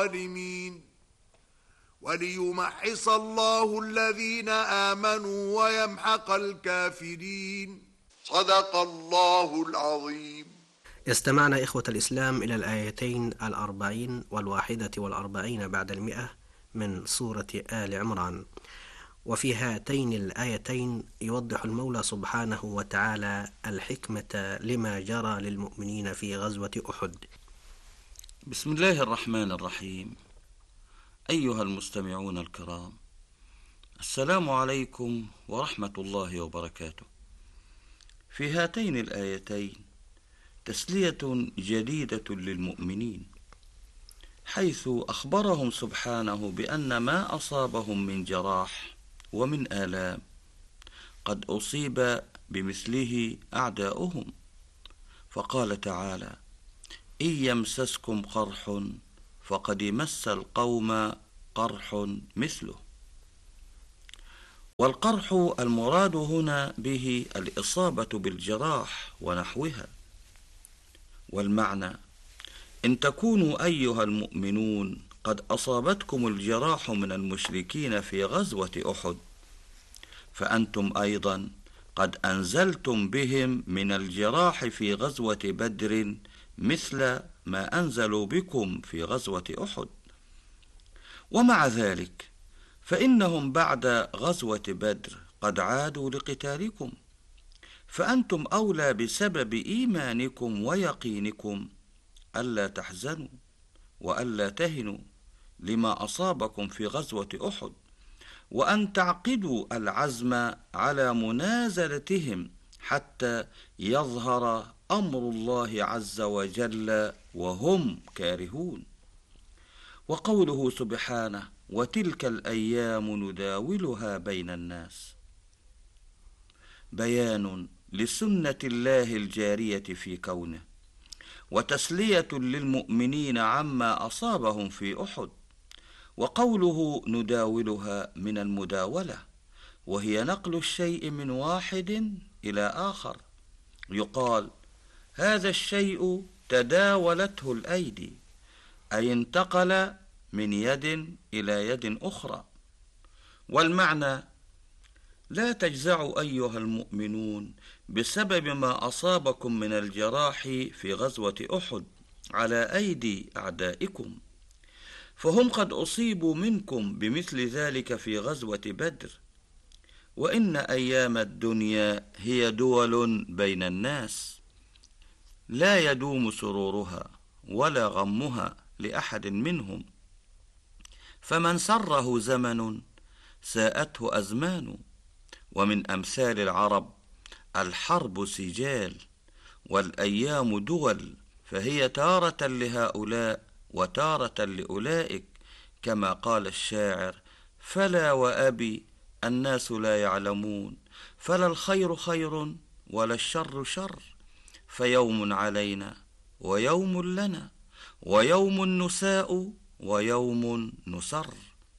الظالمين وليمحص الله الذين آمنوا ويمحق الكافرين. صدق الله العظيم. استمعنا إخوة الإسلام إلى الآيتين 40 و41 بعد 100 من سورة آل عمران. وفي هاتين الآيتين يوضح المولى سبحانه وتعالى الحكمة لما جرى للمؤمنين في غزوة أحد. بسم الله الرحمن الرحيم. أيها المستمعون الكرام، السلام عليكم ورحمة الله وبركاته. في هاتين الآيتين تسلية جديدة للمؤمنين، حيث أخبرهم سبحانه بأن ما أصابهم من جراح ومن آلام قد أصيب بمثله أعداؤهم، فقال تعالى: إن يمسسكم قرح فقد مس القوم قرح مثله. والقرح المراد هنا به الإصابة بالجراح ونحوها، والمعنى: إن تكونوا أيها المؤمنون قد أصابتكم الجراح من المشركين في غزوة أحد، فأنتم أيضا قد أنزلتم بهم من الجراح في غزوة بدر مثل ما أنزلوا بكم في غزوة أحد. ومع ذلك فإنهم بعد غزوة بدر قد عادوا لقتالكم، فأنتم أولى بسبب إيمانكم ويقينكم ألا تحزنوا وألا تهنوا لما أصابكم في غزوة أحد، وأن تعقدوا العزم على منازلتهم حتى يظهر أمر الله عز وجل وهم كارهون. وقوله سبحانه: وتلك الأيام نداولها بين الناس، بيان لسنة الله الجارية في كونه، وتسلية للمؤمنين عما أصابهم في أحد. وقوله نداولها من المداولة، وهي نقل الشيء من واحد إلى آخر. يقال: هذا الشيء تداولته الأيدي، أي انتقل من يد إلى يد أخرى. والمعنى: لا تجزعوا أيها المؤمنون بسبب ما أصابكم من الجراح في غزوة أحد على أيدي أعدائكم، فهم قد أصيبوا منكم بمثل ذلك في غزوة بدر. وإن أيام الدنيا هي دول بين الناس، لا يدوم سرورها ولا غمها لأحد منهم، فمن سره زمن ساءته أزمان. ومن أمثال العرب: الحرب سجال والأيام دول، فهي تارة لهؤلاء وتارة لأولئك، كما قال الشاعر: فلا وأبي الناس لا يعلمون، فلا الخير خير ولا الشر شر، فيوم علينا ويوم لنا، ويوم نساء ويوم نسر.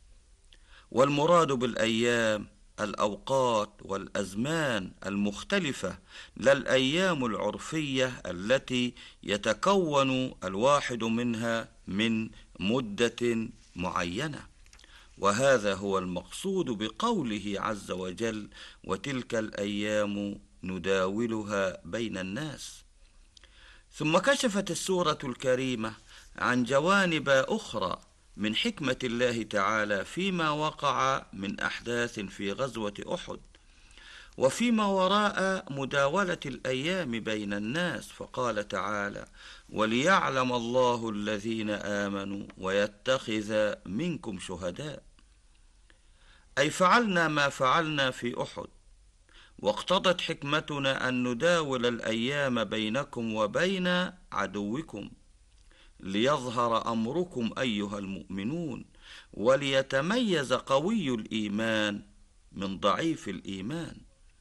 والمراد بالأيام الأوقات والأزمان المختلفة، لا الأيام العرفية التي يتكون الواحد منها من مدة معينة. وهذا هو المقصود بقوله عز وجل: وتلك الأيام نداولها بين الناس. ثم كشفت السورة الكريمة عن جوانب أخرى من حكمة الله تعالى فيما وقع من أحداث في غزوة أحد، وفيما وراء مداولة الأيام بين الناس، فقال تعالى: وليعلم الله الذين آمنوا ويتخذ منكم شهداء، أي فعلنا ما فعلنا في أحد، واقتضت حكمتنا أن نداول الأيام بينكم وبين عدوكم، ليظهر أمركم أيها المؤمنون، وليتميز قوي الإيمان من ضعيف الإيمان.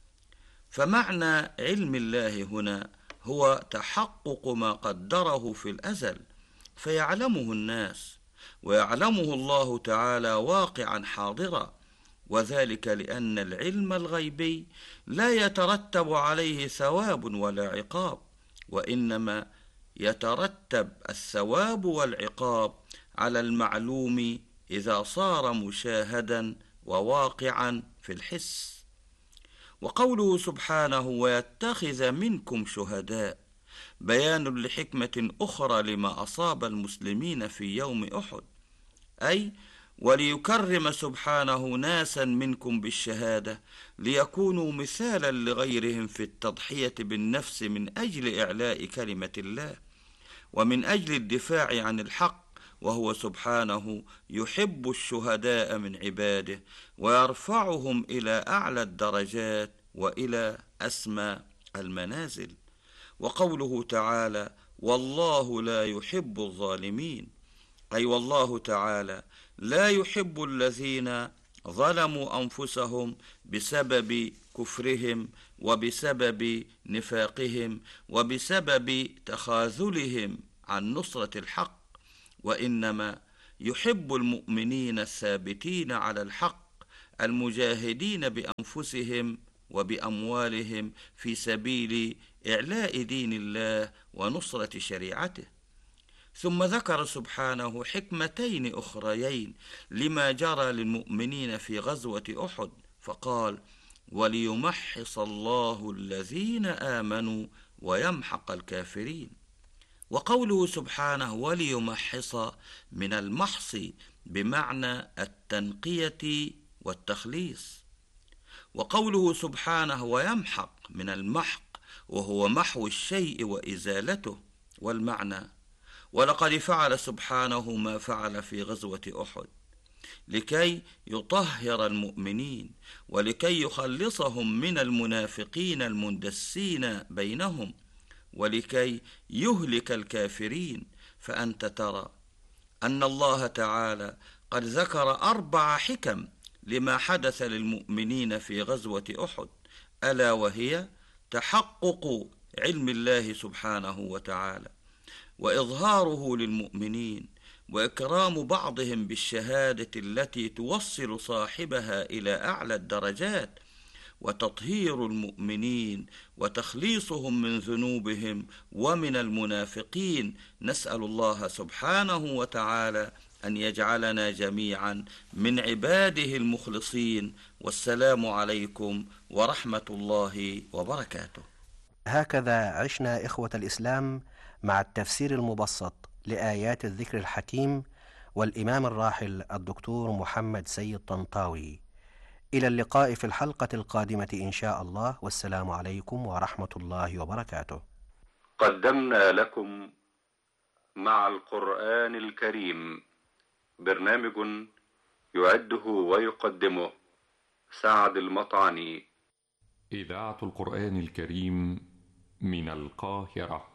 فمعنى علم الله هنا هو تحقق ما قدره في الأزل فيعلمه الناس، ويعلمه الله تعالى واقعا حاضرا، وذلك لأن العلم الغيبي لا يترتب عليه ثواب ولا عقاب، وإنما يترتب الثواب والعقاب على المعلوم إذا صار مشاهدا وواقعا في الحس. وقوله سبحانه ويتخذ منكم شهداء بيان لحكمة أخرى لما أصاب المسلمين في يوم أحد، أي وليكرم سبحانه ناسا منكم بالشهادة ليكونوا مثالا لغيرهم في التضحية بالنفس من أجل إعلاء كلمة الله ومن أجل الدفاع عن الحق، وهو سبحانه يحب الشهداء من عباده ويرفعهم إلى أعلى الدرجات وإلى أسمى المنازل. وقوله تعالى والله لا يحب الظالمين، أي والله تعالى لا يحب الذين ظلموا أنفسهم بسبب كفرهم وبسبب نفاقهم وبسبب تخاذلهم عن نصرة الحق، وإنما يحب المؤمنين الثابتين على الحق المجاهدين بأنفسهم وبأموالهم في سبيل إعلاء دين الله ونصرة شريعته. ثم ذكر سبحانه حكمتين أخريين لما جرى للمؤمنين في غزوة أحد، فقال وليمحص الله الذين آمنوا ويمحق الكافرين. وقوله سبحانه وليمحص من المحص بمعنى التنقية والتخليص، وقوله سبحانه ويمحق من المحق وهو محو الشيء وإزالته، والمعنى ولقد فعل سبحانه ما فعل في غزوة أحد لكي يطهر المؤمنين ولكي يخلصهم من المنافقين المندسين بينهم ولكي يهلك الكافرين. فأنت ترى أن الله تعالى قد ذكر 4 حكم لما حدث للمؤمنين في غزوة أحد، ألا وهي تحقق علم الله سبحانه وتعالى وإظهاره للمؤمنين وإكرام بعضهم بالشهادة التي توصل صاحبها إلى أعلى الدرجات، وتطهير المؤمنين وتخليصهم من ذنوبهم ومن المنافقين. نسأل الله سبحانه وتعالى أن يجعلنا جميعا من عباده المخلصين، والسلام عليكم ورحمة الله وبركاته. هكذا عشنا إخوة الإسلام مع التفسير المبسط لآيات الذكر الحكيم والإمام الراحل الدكتور محمد سيد طنطاوي. إلى اللقاء في الحلقة القادمة إن شاء الله، والسلام عليكم ورحمة الله وبركاته. قدمنا لكم مع القرآن الكريم برنامج يعده ويقدمه سعد المطعني. إذاعة القرآن الكريم من القاهرة.